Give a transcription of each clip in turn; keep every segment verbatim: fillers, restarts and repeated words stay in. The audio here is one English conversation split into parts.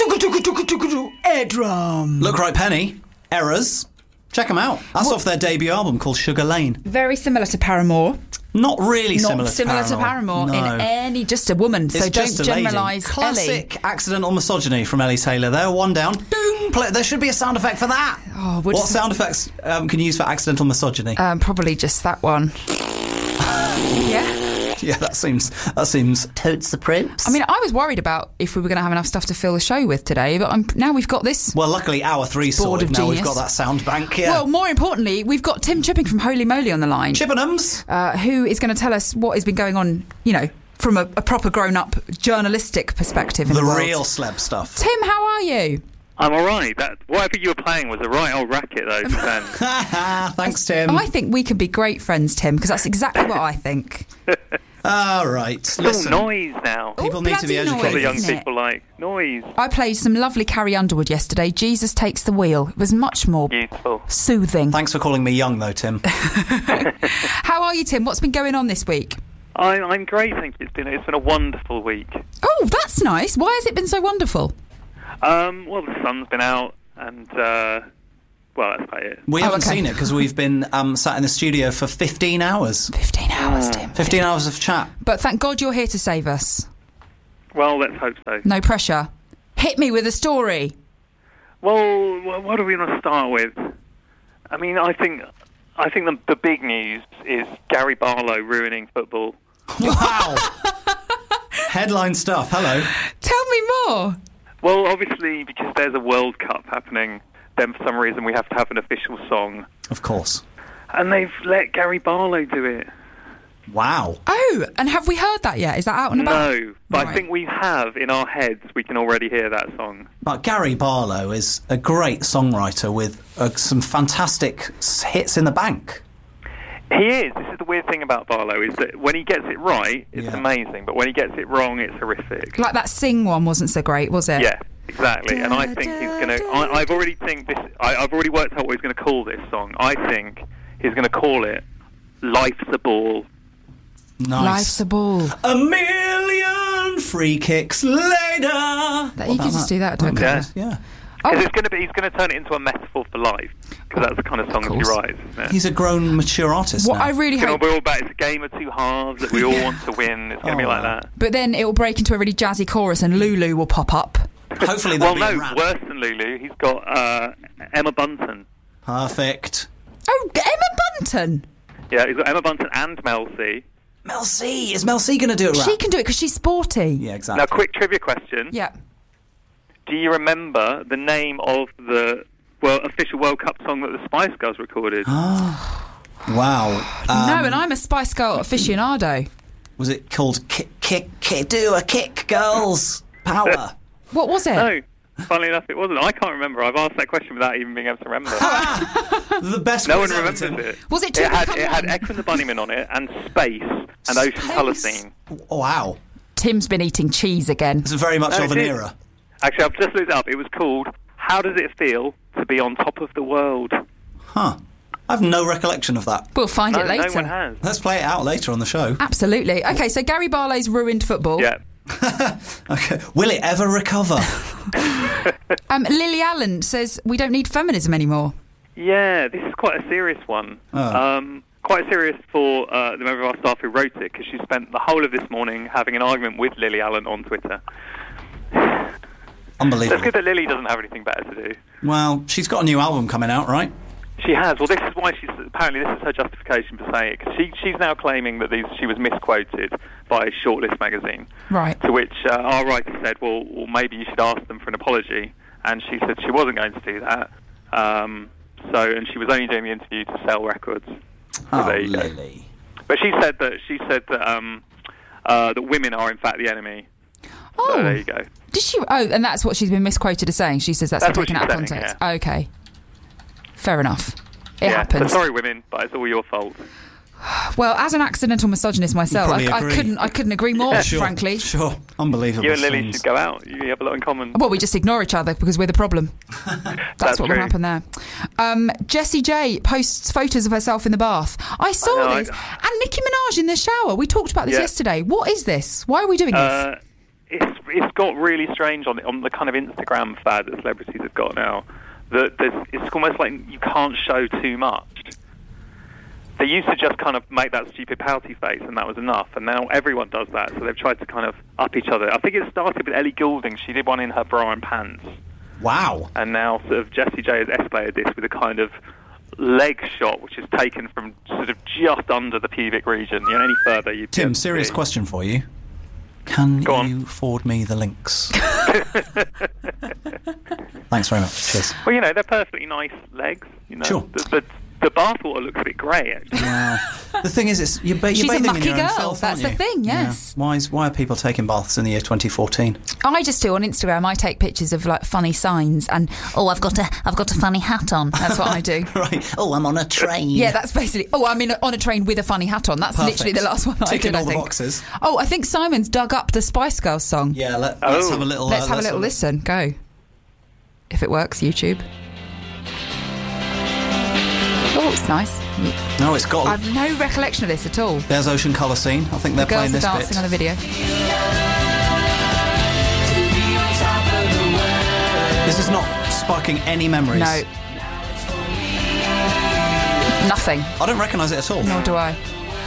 Air drum. Look Right Penny, Errors. Check them out. That's what? Off their debut album called Sugar Lane. Very similar to Paramore. Not really Not similar, similar to Paramore. to Paramore No. in any, just a woman. It's so just don't a lady. generalise Classic Ellie. accidental misogyny from Ellie Taylor there. One down. Boom. Play. There should be a sound effect for that. Oh, what just, sound effects um, can you use for accidental misogyny? Um, probably just that one. Yeah. Yeah, that seems that seems totes the prince. I mean, I was worried about if we were going to have enough stuff to fill the show with today, but I'm, now we've got this. Well, luckily, hour three sorted. Now genius. we've got that sound bank. Yeah. Well, more importantly, we've got Tim Chipping from Holy Moly on the line. Chippenhams, uh, who is going to tell us what has been going on. You know, from a, a proper grown-up journalistic perspective. In the the world. real celeb stuff. Tim, how are you? I'm all right. That whatever you were playing was a right old racket, though. Thanks, Tim. I think we could be great friends, Tim, because that's exactly what I think. All right. It's Listen, all noise now. People Ooh, need to be bloody educated. What the young isn't it? people like noise. I played some lovely Carrie Underwood yesterday. Jesus Takes the Wheel. It was much more Beautiful. soothing. Thanks for calling me young, though, Tim. How are you, Tim? What's been going on this week? I, I'm great, thank you. It's been it's been a wonderful week. Oh, that's nice. Why has it been so wonderful? Um, well, the sun's been out, and uh, well, that's about it. We Oh, haven't okay. seen it because we've been um, sat in the studio for fifteen hours. fifteen hours, Tim. fifteen hours of chat. But thank God you're here to save us. Well, let's hope so. No pressure. Hit me with a story. Well, wh- what do we want to start with? I mean, I think I think the, the big news is Gary Barlow ruining football. Wow. Headline stuff. Hello. Tell me more. Well, obviously, because there's a World Cup happening, then for some reason we have to have an official song. Of course. And they've let Gary Barlow do it. Wow. Oh, and have we heard that yet? Is that out and about? No, but Right. I think we have in our heads, we can already hear that song. But Gary Barlow is a great songwriter with uh, some fantastic s- hits in the bank. He is. This is the weird thing about Barlow, is that when he gets it right, it's Yeah. amazing. But when he gets it wrong, it's horrific. Like that Sing one wasn't so great, was it? Yeah, exactly. And I think he's going to... I've already think this. I, I've already worked out what he's going to call this song. I think he's going to call it Life's a Ball. Nice. Life's a ball. A million free kicks later. That, What you about could just do that, don't Yeah. you? Yeah. Because Oh. it's going to be, he's going to turn it into a metaphor for life. Because that's the kind of song that he course. writes, isn't it? He's a grown, mature artist What now. I really It's, gonna, hope... we're all about, it's a game of two halves that we all want to win. It's going to be Oh, like wow. that. But then it will break into a really jazzy chorus and Lulu will pop up. Hopefully Well, there'll be no, a rap. worse than Lulu. He's got uh, Emma Bunton. Perfect. Oh, Emma Bunton! Yeah, he's got Emma Bunton and Mel C. Mel C. Is Mel C going to do it rap? She can do it because she's sporty. Yeah, exactly. Now, quick trivia question. Yeah. Do you remember the name of the well official World Cup song that the Spice Girls recorded? Wow. Um, no, and I'm a Spice Girl aficionado. Was it called Kick, Kick, Kick, Do a Kick, Girls Power? What was it? No. Funnily enough, it wasn't. I can't remember. I've asked that question without even being able to remember. The best No one quiz ever, remembers Tim. it. Was it It Two had, Become it had One? X and the Bunnymen on it, and Space, and Ocean Space. Colour Scene. Wow. Tim's been eating cheese again. It's very much No, of it an is. era. Actually, I've just looked it up. It was called How Does It Feel to Be on Top of the World? Huh. I have no recollection of that. We'll find No, it later. no one has. Let's play it out later on the show. Absolutely. Okay, so Gary Barlow's ruined football. Yeah. Okay. Will it ever recover? Um, Lily Allen says we don't need feminism anymore. Yeah, this is quite a serious one. Oh. Um, quite serious for uh, the member of our staff who wrote it, because she spent the whole of this morning having an argument with Lily Allen on Twitter. So Unbelievable. it's good that Lily doesn't have anything better to do. Well, she's got a new album coming out, right? She has. Well, this is why she's... Apparently, this is her justification for saying it, because she, she's now claiming that these, she was misquoted by Shortlist magazine. Right. To which uh, our writer said, well, well, maybe you should ask them for an apology. And she said she wasn't going to do that. Um, so, and she was only doing the interview to sell records. So Oh, there you go. Lily. But she said that she said that um, uh, that women are in fact the enemy. Oh, So there you go. did she? Oh, and that's what she's been misquoted as saying. She says that's, That's been what taken out of she's saying, context. yeah. Okay, fair enough. It yeah. happens. So sorry, women, but it's all your fault. Well, as an accidental misogynist myself, I, probably I agree. couldn't. I couldn't agree more. Sure, frankly. Sure. Unbelievable. You and Lily things. should go out. You have a lot in common. Well, we just ignore each other because we're the problem. That's, That's what true. will happen there. Um, Jessie J posts photos of herself in the bath. I saw I know, this. I- And Nicki Minaj in the shower. We talked about this Yeah. yesterday. What is this? Why are we doing this? Uh, it's it's got really strange on on the kind of Instagram fad that celebrities have got now. That there's, it's almost like you can't show too much. They used to just kind of make that stupid pouty face, and that was enough. And now everyone does that, so they've tried to kind of up each other. I think it started with Ellie Goulding. She did one in her bra and pants. Wow. And now sort of Jessie J has escalated this with a kind of leg shot, which is taken from sort of just under the pubic region. You know, any further, you Tim, serious see. question for you. Can Go you on. forward me the links? Thanks very much. Cheers. Well, you know, they're perfectly nice legs. You know, Sure. The, the, the bathwater looks a bit grey, actually. Wow. The thing is, it's you're, ba- you're She's a bathing in mucky your own girl, filth, that's aren't the you? thing, yes. Yeah. Why is why are people taking baths in the year twenty fourteen? I just do on Instagram. I take pictures of like funny signs and oh, I've got a I've got a funny hat on. That's what I do. Right. Oh, I'm on a train. Yeah, that's basically. Oh, I'm in a, on a train with a funny hat on. That's Perfect. literally the last one that Ticking I did. all I the think. boxes. Oh, I think Simon's dug up the Spice Girls song. Yeah. Let, Oh. Let's have a little. Let's uh, have a little listen. Go. If it works, YouTube. Oh, it's nice. No, it's got. I've no recollection of this at all. There's Ocean Colour Scene. I think they're The girls playing are this dancing bit. on the video. This is not sparking any memories. No. Nothing. I don't recognise it at all. Nor do I.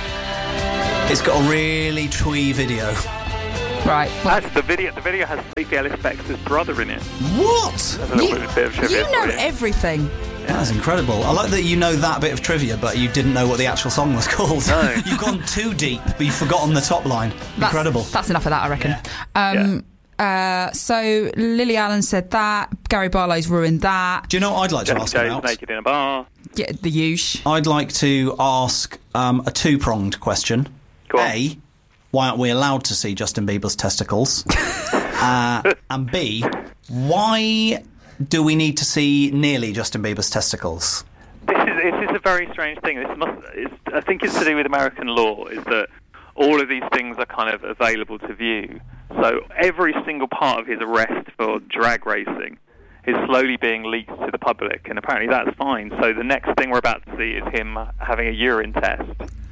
It's got a really twee video. Right. Well, That's the video. The video has Sophie Ellis Bextor's brother in it. What? That's a little you, bit, bit of trivia you know for you. everything. That's incredible. I like that you know that bit of trivia, but you didn't know what the actual song was called. No. You've gone too deep, but you've forgotten the top line. That's, Incredible. That's enough of that, I reckon. Um, uh, so Lily Allen said that. Gary Barlow's ruined that. Do you know what I'd like to Jessie ask Jo's about? naked in a bar. Yeah, the usual. I'd like to ask um, a two-pronged question. Go on. A, why aren't we allowed to see Justin Bieber's testicles? uh, and B, why do we need to see nearly Justin Bieber's testicles? This is this is a very strange thing. This must. It's, I think it's to do with American law. Is that all of these things are kind of available to view. So every single part of his arrest for drag racing is slowly being leaked to the public, and apparently that's fine. So the next thing we're about to see is him having a urine test.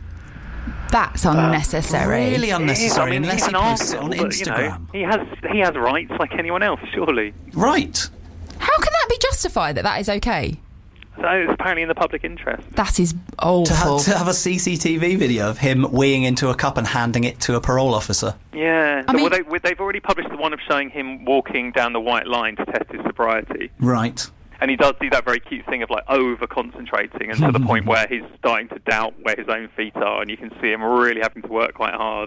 That's unnecessary. Really unnecessary, I mean, unless he's he an posts it on arsehole, but, you know, Instagram. he has he has rights like anyone else, surely. Right. How can that be justified that that is okay? So it's apparently in the public interest. That is To, awful. ha- to have a C C T V video of him weeing into a cup and handing it to a parole officer. Yeah. I So, mean- well, they, they've already published the one of showing him walking down the white line to test his sobriety. Right. And he does do that very cute thing of like over concentrating, and to the point where he's starting to doubt where his own feet are, and you can see him really having to work quite hard.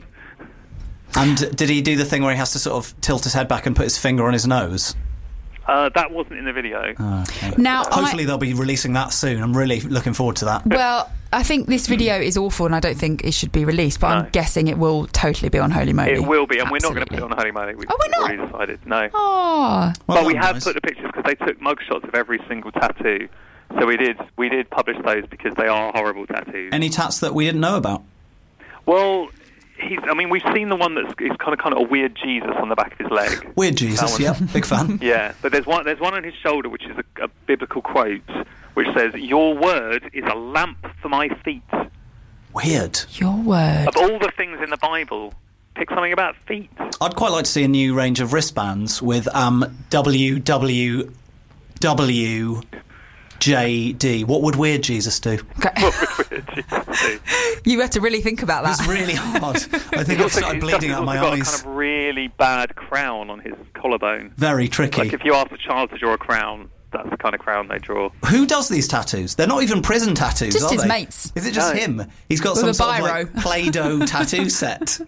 And did he do the thing where he has to sort of tilt his head back and put his finger on his nose? Uh, that wasn't in the video. Oh, okay. Now, Hopefully I, they'll be releasing that soon. I'm really looking forward to that. well, I think this video is awful, and I don't think it should be released. But No. I'm guessing it will totally be on Holy Moly. It will be, and we're not going to put it Absolutely. on Holy Moly. We've Oh, we're not? already decided. No. Oh, Well but we done, have guys. put the pictures because they took mugshots of every single tattoo. So we did we did publish those because they are horrible tattoos. Any tats that we didn't know about? Well, he's. I mean, we've seen the one that's is kind of kind of a weird Jesus on the back of his leg. Weird Jesus, That yeah, one. big fan. Yeah, but there's one there's one on his shoulder which is a, a biblical quote which says, "Your word is a lamp for my feet." Weird. your word. Of all the things in the Bible, pick something about feet. I'd quite like to see a new range of wristbands with um, W W W J D. What would Weird Jesus do? Okay. You had to really think about that. It's really hard. I think I've Also- started he's bleeding got- out of my he's also got eyes. a kind of really bad crown on his collarbone. Very tricky. Like if you ask a child to draw a crown, that's the kind of crown they draw. Who does these tattoos? They're not even prison tattoos, Just are his they? mates. Is it just No. him? He's got With some a sort of biro. like Play-Doh tattoo set.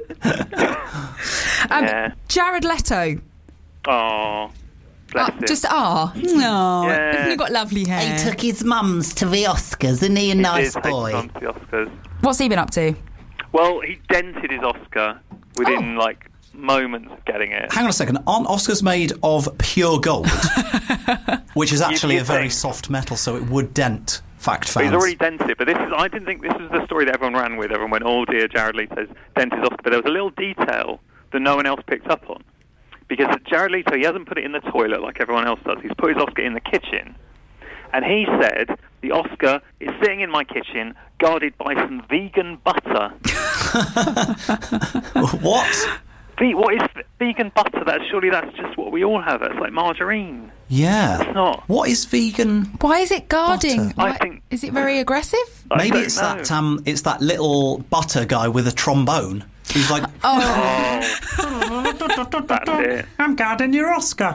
Um, Yeah. Jared Leto. Oh, bless Uh, him. just ah, no, Yeah. hasn't he got lovely hair? He took his mums to the Oscars, isn't he a He nice did take boy? him to the Oscars. What's he been up to? Well, he dented his Oscar within Oh. like moments of getting it. Hang on a second. Aren't Oscars made of pure gold? Which is actually you'd a very think. soft metal, so it would dent. Fact But fans. he's already dented it, but this is, I didn't think this was the story that everyone ran with. Everyone went, oh dear, Jared Leto's dented his Oscar. But there was a little detail that no one else picked up on. Because Jared Leto, he hasn't put it in the toilet like everyone else does. He's put his Oscar in the kitchen. And he said, the Oscar is sitting in my kitchen, guarded by some vegan butter. What? Ve- what is vegan butter? That's surely that's just what we all have. It's like margarine. Yeah. It's not. What is vegan? Why is it guarding? Butter. I Why- think- is it very aggressive? I Maybe don't it's know. that um, it's that little butter guy with a trombone. He's like, Oh, that's it. I'm guarding your Oscar.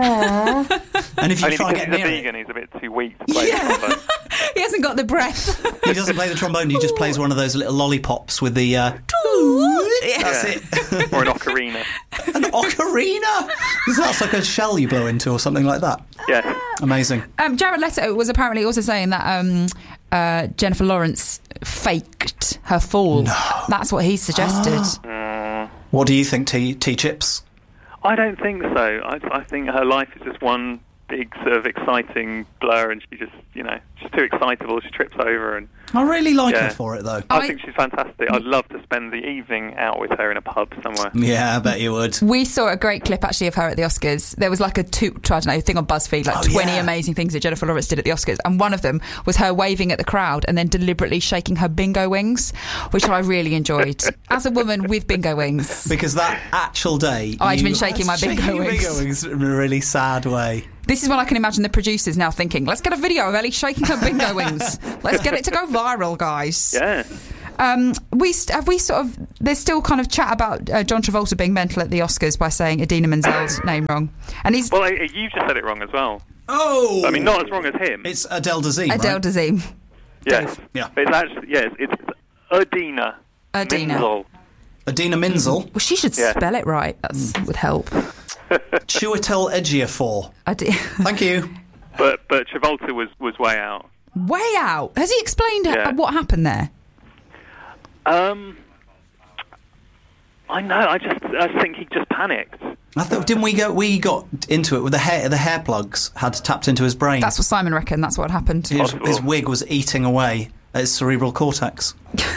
And if you Only try and because get he's a near vegan, it, he's a bit too weak to play Yeah. the trombone. He hasn't got the breath. he doesn't play the trombone. He just plays one of those little lollipops with the. Uh, that's Yeah. it. Or an ocarina. An ocarina. That's like a shell you blow into or something like that. Yes. Amazing. Um, Jared Leto was apparently also saying that um, uh, Jennifer Lawrence faked her fall. No. That's what he suggested. What do you think, T T Chips? I don't think so. I, I think her life is just one big sort of exciting blur, and she just, you know, she's too excitable. She trips over, and I really like Yeah. her for it, though. I, I- think she's fantastic. I'd love to spend the evening out with her in a pub somewhere. Yeah, I bet you would. We saw a great clip actually of her at the Oscars. There was like a two, I don't know, thing on BuzzFeed, like Oh, twenty yeah. amazing things that Jennifer Lawrence did at the Oscars, and one of them was her waving at the crowd and then deliberately shaking her bingo wings, which I really enjoyed. As a woman with bingo wings, Because that actual day, I'd you- been shaking my bingo shaking your wings. bingo wings in a really sad way. this is when I can imagine the producers now thinking, let's get a video of Ellie shaking her bingo wings. Let's get it to go viral, guys. Yeah. Um, we st- have we sort of there's still kind of chat about uh, John Travolta being mental at the Oscars by saying Idina Menzel's name wrong, and he's Well, I- you just said it wrong as well. Oh! I mean, not as wrong as him. It's Adele Dazeem, Adele right? Dazeem. Yes. Yeah. But it's actually, yes, it's Adina. Adina. Menzel. Adina Menzel. Well, she should Yeah. spell it right. That would help. Chiwetel Ejiofor. Adi- Thank you. But but Travolta was, was way out. Way out. Has he explained Yeah. what happened there? Um, I know. I just I think he just panicked. I thought, didn't we go? We got into it with the hair. The hair plugs had tapped into his brain. That's what Simon reckoned. That's what happened. his, Possible. his wig was eating away at his cerebral cortex.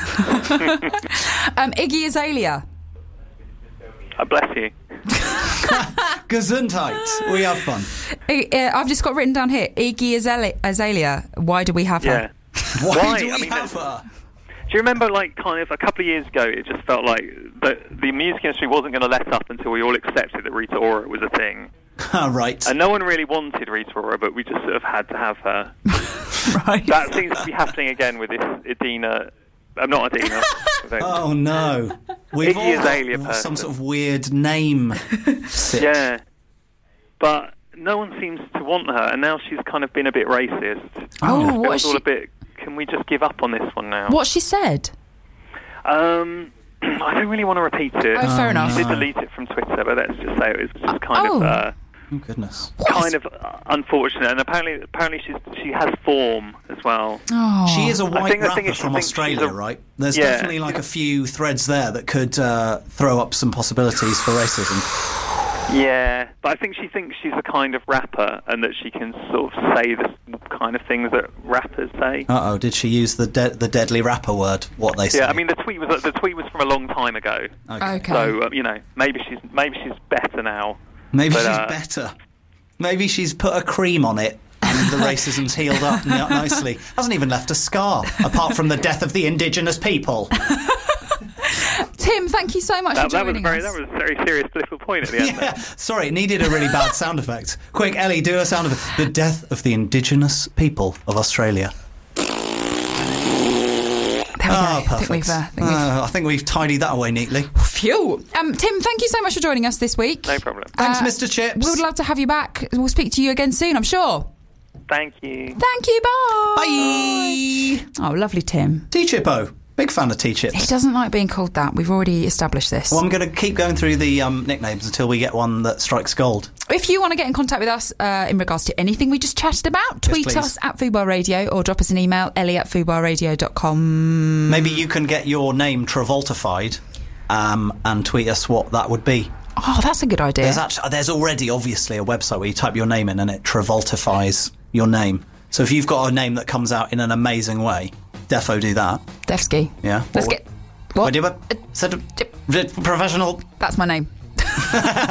Um, Iggy Azalea. I bless you. Gesundheit. We have fun. I, uh, I've just got written down here. Iggy Azalea. Azalea. Why do we have Yeah. her? Why, Why? do we I mean, have it's- her? Do you remember, like, kind of a couple of years ago, it just felt like the, the music industry wasn't going to let up until we all accepted that Rita Ora was a thing. Ah, right. And no one really wanted Rita Ora, but we just sort of had to have her. Right. That seems to be happening again with this Idina. I'm not Idina. Oh no, we've Iggy all Azalea got some person. sort of weird name. Sick. Yeah. But no one seems to want her, and now she's kind of been a bit racist. Oh, It what was she? all a bit. Can we just give up on this one now? What she said? Um, I don't really want to repeat it. Oh, fair enough. She did delete it from Twitter, but let's just say it was just kind Oh. of uh, Oh goodness. kind of uh, unfortunate. And apparently, apparently she's she has form as well. Oh. She is a I white think the rapper thing is she from thinks she's Australia, a- right? There's Yeah. definitely like a few threads there that could uh, throw up some possibilities for racism. Yeah, but I think she thinks she's a kind of rapper, and that she can sort of say the kind of things that rappers say. Uh oh, did she use the de- the deadly rapper word? What they say? Yeah, I mean the tweet was the tweet was from a long time ago. okay. Okay. So uh, you know, maybe she's maybe she's better now. Maybe but, she's uh, better. Maybe she's put a cream on it and the racism's healed up n- nicely. Hasn't even left a scar, apart from the death of the indigenous people. Tim, thank you so much That, for that was joining very us. that was a very serious political point at the end. Yeah, there. sorry, it needed a really bad sound effect. Quick, Ellie, do a sound effect. The death of the indigenous people of Australia. There we Ah, go. I perfect. think we've, uh, I think we've Uh, I think we've tidied that away neatly. Phew. Um, Tim, thank you so much for joining us this week. No problem. Thanks, Uh, Mister Chips. We would love to have you back. We'll speak to you again soon, I'm sure. Thank you. Thank you. Bye. Bye. Oh, lovely, Tim. T-Chippo. Big fan of He T-Chips. doesn't like being called that. We've already established this. Well, I'm going to keep going through the um, nicknames until we get one that strikes gold. If you want to get in contact with us uh, in regards to anything we just chatted about, tweet please. us at Fubar Radio or drop us an email, ellie at fubar radio dot com. Maybe you can get your name Travoltified um, and tweet us what that would be. Oh, that's a good idea. There's actually, there's already obviously a website where you type your name in and it Travoltifies your name. So if you've got a name that comes out in an amazing way, defo do that. Defsky. Yeah. Let's What- get... What? What do you- said- professional. That's my name.